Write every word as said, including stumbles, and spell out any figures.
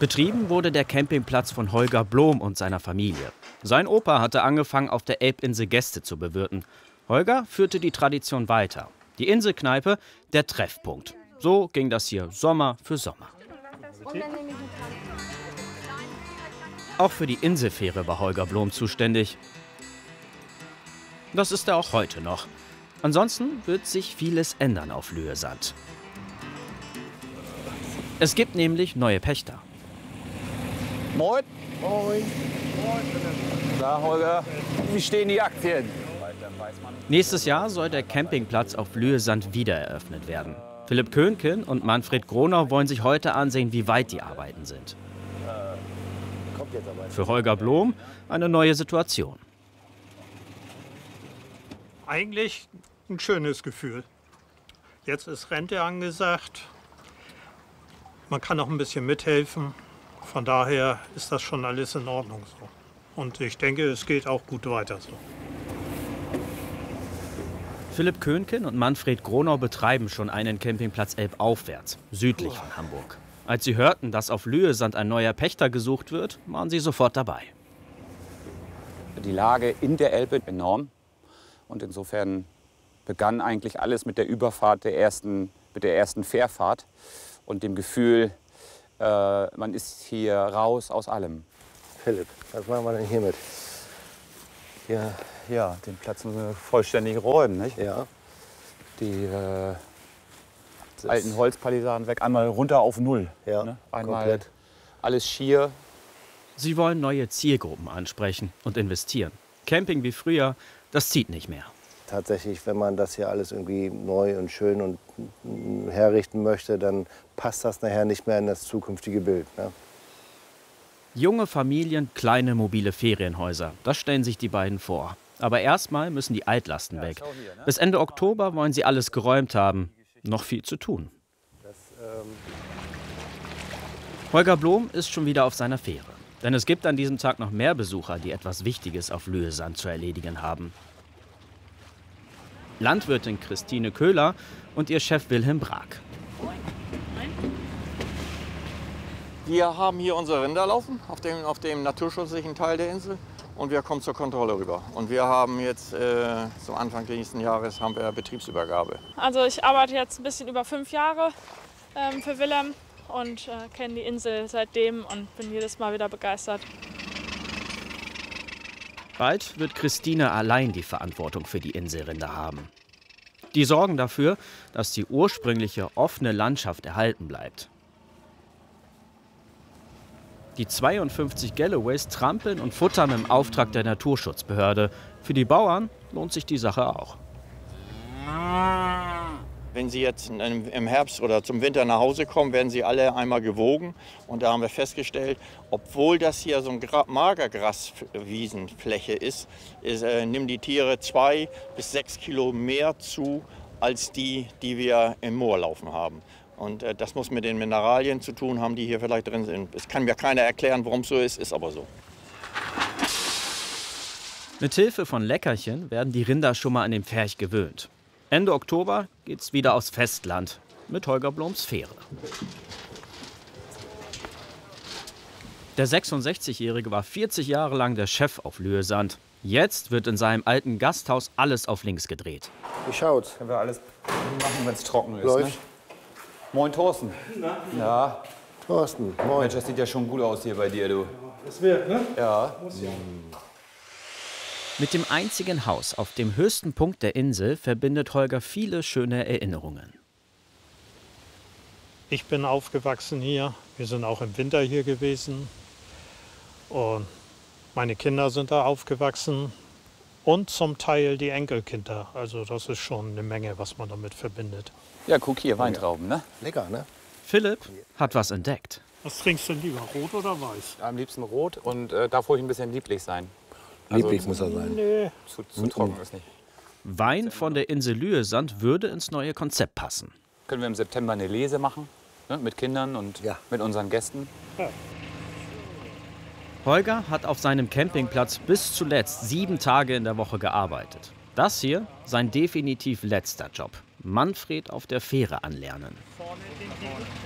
Betrieben wurde der Campingplatz von Holger Blom und seiner Familie. Sein Opa hatte angefangen, auf der Elbinsel Gäste zu bewirten. Holger führte die Tradition weiter. Die Inselkneipe, der Treffpunkt. So ging das hier Sommer für Sommer. Auch für die Inselfähre war Holger Blom zuständig. Das ist er auch heute noch. Ansonsten wird sich vieles ändern auf Lüesand. Es gibt nämlich neue Pächter. Moin. Moin. Da, Holger, wie stehen die Aktien? Nächstes Jahr soll der Campingplatz auf Lüesand wieder eröffnet werden. Philipp Köhnken und Manfred Gronau wollen sich heute ansehen, wie weit die Arbeiten sind. Für Holger Blom eine neue Situation. Eigentlich ein schönes Gefühl. Jetzt ist Rente angesagt. Man kann auch ein bisschen mithelfen. Von daher ist das schon alles in Ordnung so. Und ich denke, es geht auch gut weiter so. Philipp Köhnken und Manfred Gronau betreiben schon einen Campingplatz elbaufwärts, südlich von Hamburg. Als sie hörten, dass auf Lüesand ein neuer Pächter gesucht wird, waren sie sofort dabei. Die Lage in der Elbe enorm. Und insofern begann eigentlich alles mit der Überfahrt der ersten, mit der ersten Fährfahrt und dem Gefühl, äh, man ist hier raus aus allem. Philipp, was machen wir denn hiermit? Ja, ja, den Platz müssen wir vollständig räumen, nicht? Ja. Die äh, alten Holzpalisaden weg, einmal runter auf Null. Ja, ne? Einmal komplett. alles schier. Sie wollen neue Zielgruppen ansprechen und investieren. Camping wie früher, das zieht nicht mehr. Tatsächlich, wenn man das hier alles irgendwie neu und schön und herrichten möchte, dann passt das nachher nicht mehr in das zukünftige Bild. Ne? Junge Familien, kleine mobile Ferienhäuser, das stellen sich die beiden vor. Aber erstmal müssen die Altlasten weg. Bis Ende Oktober wollen sie alles geräumt haben. Noch viel zu tun. Holger Blom ist schon wieder auf seiner Fähre. Denn es gibt an diesem Tag noch mehr Besucher, die etwas Wichtiges auf Lüesand zu erledigen haben. Landwirtin Christine Köhler und ihr Chef Wilhelm Brag. Wir haben hier unsere Rinder laufen auf dem, auf dem naturschutzlichen Teil der Insel und wir kommen zur Kontrolle rüber. Und wir haben jetzt äh, zum Anfang des nächsten Jahres haben wir Betriebsübergabe. Also ich arbeite jetzt ein bisschen über fünf Jahre ähm, für Wilhelm und äh, kenne die Insel seitdem und bin jedes Mal wieder begeistert. Bald wird Christine allein die Verantwortung für die Inselrinder haben. Die sorgen dafür, dass die ursprüngliche offene Landschaft erhalten bleibt. Die zweiundfünfzig Galloways trampeln und futtern im Auftrag der Naturschutzbehörde. Für die Bauern lohnt sich die Sache auch. Wenn Sie jetzt im Herbst oder zum Winter nach Hause kommen, werden Sie alle einmal gewogen. Und da haben wir festgestellt, obwohl das hier so eine Magergraswiesenfläche ist, ist äh, nehmen die Tiere zwei bis sechs Kilo mehr zu, als die, die wir im Moor laufen haben. Und äh, das muss mit den Mineralien zu tun haben, die hier vielleicht drin sind. Es kann mir keiner erklären, warum es so ist, ist aber so. Mit Hilfe von Leckerchen werden die Rinder schon mal an den Pferch gewöhnt. Ende Oktober geht's wieder aufs Festland mit Holger Bloms Fähre. Der sechsundsechzigjährige war vierzig Jahre lang der Chef auf Lüesand. Jetzt wird in seinem alten Gasthaus alles auf links gedreht. Wie schaut's? Können wir alles machen, wenn es trocken ist. Läuft. Ne? Moin, Thorsten. Na? Ja. Thorsten, moin. Mensch, das sieht ja schon gut aus hier bei dir, du. Das wird, ne? Ja. Mit dem einzigen Haus auf dem höchsten Punkt der Insel verbindet Holger viele schöne Erinnerungen. Ich bin aufgewachsen hier. Wir sind auch im Winter hier gewesen. Und meine Kinder sind da aufgewachsen. Und zum Teil die Enkelkinder. Also das ist schon eine Menge, was man damit verbindet. Ja, guck hier, Weintrauben, ne? Lecker, ne? Philipp hat was entdeckt. Was trinkst du lieber, rot oder weiß? Am liebsten rot und äh, darf ruhig ein bisschen lieblich sein. Lieblich muss er sein. Nee. Zu, zu trocken ist nicht. Wein von der Insel Lüesand würde ins neue Konzept passen. Können wir im September eine Lese machen, ne? Mit Kindern und Ja. mit unseren Gästen. Ja. Holger hat auf seinem Campingplatz bis zuletzt sieben Tage in der Woche gearbeitet. Das hier sein definitiv letzter Job. Manfred auf der Fähre anlernen.